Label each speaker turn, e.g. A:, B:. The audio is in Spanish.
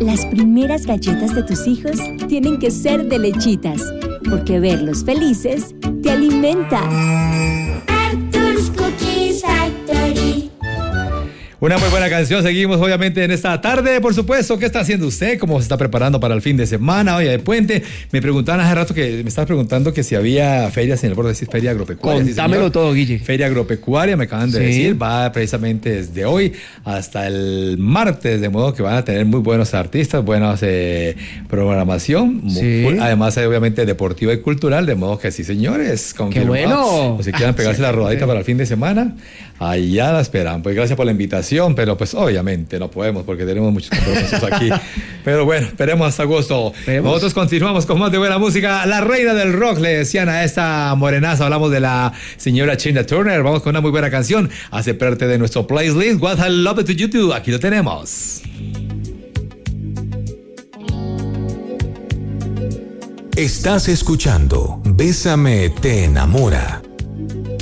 A: las primeras galletas de tus hijos tienen que ser de Lechitas, porque verlos felices te alimenta.
B: Arthur's Cookie Factory.
C: Una muy buena canción, seguimos obviamente en esta tarde, por supuesto. ¿Qué está haciendo usted? ¿Cómo se está preparando para el fin de semana? Hoy hay puente. Me preguntaban hace rato me estabas preguntando que si había ferias en el borde, decir feria agropecuaria.
D: Contámelo
C: ¿sí,
D: todo, Guille.
C: Feria agropecuaria, me acaban de decir, va precisamente desde hoy hasta el martes, de modo que van a tener muy buenos artistas, buenas programación.
D: Sí.
C: Además hay obviamente deportiva y cultural, de modo que sí, señores.
D: ¡Qué bueno!
C: O si quieran pegarse la rodadita para el fin de semana, allá la esperan. Pues gracias por la invitación. Pero pues obviamente no podemos porque tenemos muchos compromisos aquí. Pero bueno, esperemos hasta agosto. Nosotros continuamos con más de buena música. La reina del rock, le decían a esta morenaza. Hablamos de la señora Tina Turner. Vamos con una muy buena canción. Hace parte de nuestro playlist What I Love to You Do. Aquí lo tenemos.
E: Estás escuchando Bésame te enamora.